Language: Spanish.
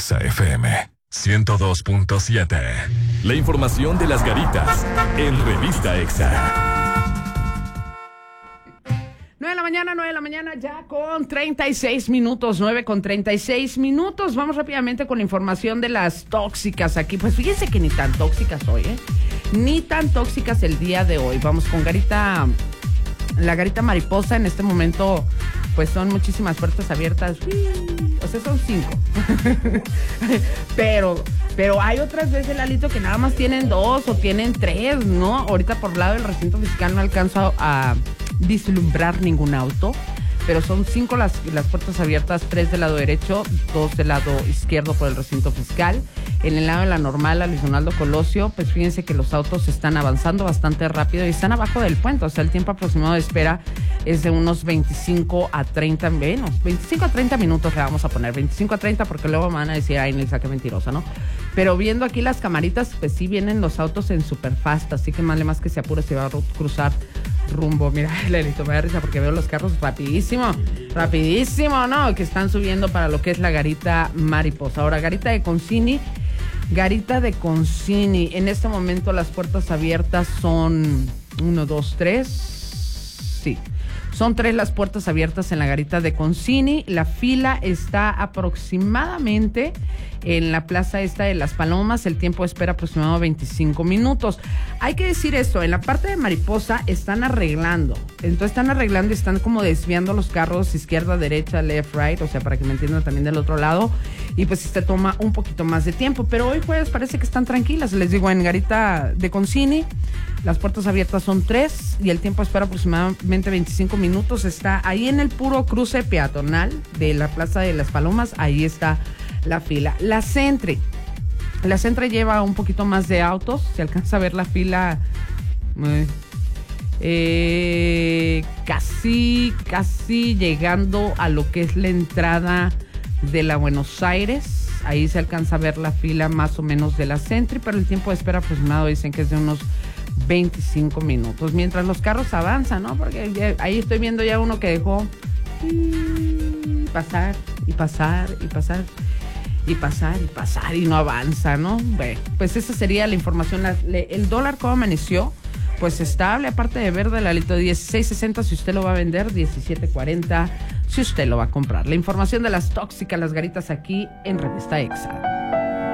Exa FM 102.7. La información de las garitas en Revista Exa. 9 de la mañana, ya con 36 minutos, 9 con 36 minutos. Vamos rápidamente con la información de las tóxicas aquí. Pues fíjense que ni tan tóxicas hoy, ni tan tóxicas el día de hoy. Vamos con la garita mariposa. En este momento, pues son muchísimas puertas abiertas. O sea, son 5. Pero hay otras veces, Lalito, que nada más tienen 2 o tienen 3, ¿no? Ahorita por lado del recinto fiscal no alcanzo a vislumbrar ningún auto, pero son 5 las puertas abiertas, 3 del lado derecho, 2 del lado izquierdo por el recinto fiscal. En el lado de la normal, a Luis Donaldo Colosio, pues fíjense que los autos están avanzando bastante rápido y están abajo del puente. O sea, el tiempo aproximado de espera es de unos 25 a 30 minutos le vamos a poner, 25 a 30, porque luego me van a decir, ay, Nelsa, qué mentirosa, ¿no? Pero viendo aquí las camaritas, pues sí vienen los autos en super fast, así que más que se apure, se va a cruzar rumbo. Mira, Lelito, me da risa porque veo los carros rapidísimo, ¿no? Que están subiendo para lo que es la garita mariposa. Ahora, garita de Concini. En este momento las puertas abiertas son 1, 2, 3. Sí. Son 3 las puertas abiertas en la garita de Concini. La fila está aproximadamente en la plaza esta de Las Palomas. El tiempo de espera aproximado 25 minutos. Hay que decir esto, en la parte de Mariposa están arreglando. Entonces y están como desviando los carros izquierda, derecha, left, right. O sea, para que me entiendan también del otro lado. Y pues este toma un poquito más de tiempo. Pero hoy jueves parece que están tranquilas. Les digo, en garita de Concini las puertas abiertas son 3 y el tiempo de espera aproximadamente 25 minutos. Está ahí en el puro cruce peatonal de la Plaza de Las Palomas. Ahí está la fila. La Centre lleva un poquito más de autos. Se alcanza a ver la fila casi llegando a lo que es la entrada de la Buenos Aires. Ahí se alcanza a ver la fila más o menos de la Centre, pero el tiempo de espera aproximado dicen que es de unos 25 minutos, mientras los carros avanzan, ¿no? Porque ahí estoy viendo ya uno que dejó pasar y no avanza, ¿no? Bueno, pues esa sería la información. El dólar, ¿cómo amaneció? Pues estable, aparte de verde, Lalito, 16.60 si usted lo va a vender, 17.40 si usted lo va a comprar. La información de las tóxicas, las garitas aquí en Revista Exa.